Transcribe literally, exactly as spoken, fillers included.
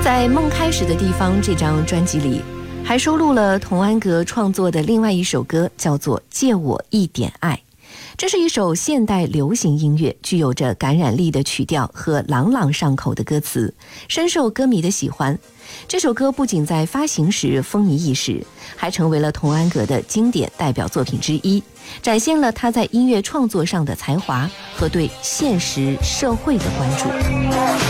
在《梦开始的地方》这张专辑里，还收录了童安格创作的另外一首歌，叫做《借我一点爱》。这是一首现代流行音乐，具有着感染力的曲调和朗朗上口的歌词，深受歌迷的喜欢。这首歌不仅在发行时风靡一时，还成为了童安格的经典代表作品之一，展现了他在音乐创作上的才华和对现实社会的关注。